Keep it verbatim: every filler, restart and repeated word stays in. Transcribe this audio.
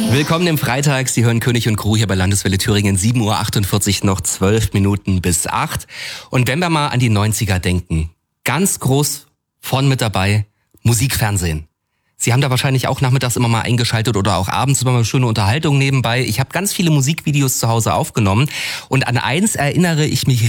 Willkommen im Freitag. Sie hören König und Crew hier bei Landeswelle Thüringen. sieben Uhr achtundvierzig, noch zwölf Minuten bis acht. Und wenn wir mal an die neunziger denken, ganz groß vorn mit dabei, Musikfernsehen. Sie haben da wahrscheinlich auch nachmittags immer mal eingeschaltet oder auch abends immer mal schöne Unterhaltung nebenbei. Ich habe ganz viele Musikvideos zu Hause aufgenommen und an eins erinnere ich mich